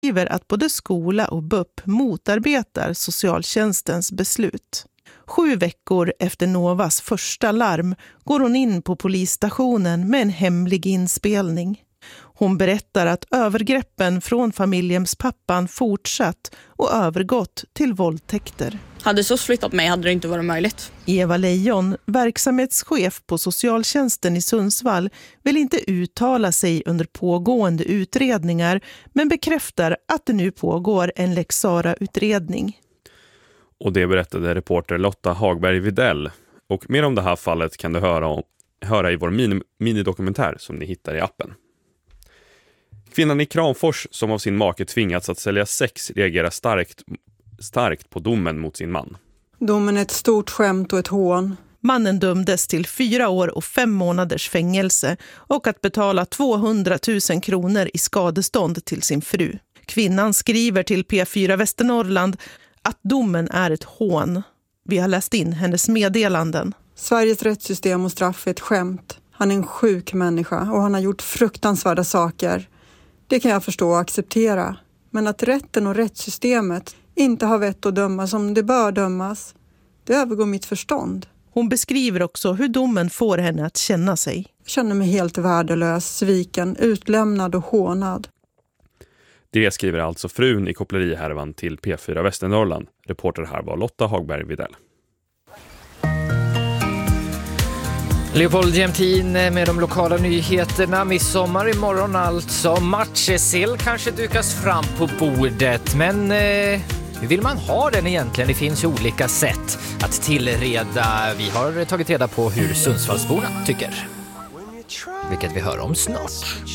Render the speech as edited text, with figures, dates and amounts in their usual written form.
skriver att både skola och BUP motarbetar socialtjänstens beslut. 7 veckor efter Novas första larm går hon in på polisstationen med en hemlig inspelning. Hon berättar att övergreppen från familjens pappan fortsatt och övergått till våldtäkter. Hade SOS flyttat mig hade det inte varit möjligt. Eva Lejon, verksamhetschef på socialtjänsten i Sundsvall, vill inte uttala sig under pågående utredningar men bekräftar att det nu pågår en Lex Sarah-utredning. Och det berättade reporter Lotta Hagberg Videll. Och mer om det här fallet kan du höra i vår minidokumentär som ni hittar i appen. Kvinnan i Kramfors som av sin make tvingats att sälja sex reagerar starkt på domen mot sin man. Domen är ett stort skämt och ett hån. Mannen dömdes till 4 år och 5 månaders fängelse och att betala 200 000 kronor i skadestånd till sin fru. Kvinnan skriver till P4 Västernorrland att domen är ett hån. Vi har läst in hennes meddelanden. Sveriges rättssystem och straff är ett skämt. Han är en sjuk människa och han har gjort fruktansvärda saker. Det kan jag förstå och acceptera. Men att rätten och rättssystemet inte har vett att döma som det bör dömas, det övergår mitt förstånd. Hon beskriver också hur domen får henne att känna sig. Jag känner mig helt värdelös, sviken, utlämnad och hånad. Det skriver alltså frun i kopplerihärvan till P4 Västernorrland. Reporter här var Lotta Hagberg Videll. Leopold Jämtin med de lokala nyheterna. Midsommar imorgon alltså. Matjessill kanske dukas fram på bordet. Men hur vill man ha den egentligen? Det finns ju olika sätt att tillreda. Vi har tagit reda på hur Sundsvallsborna tycker. Vilket vi hör om snart.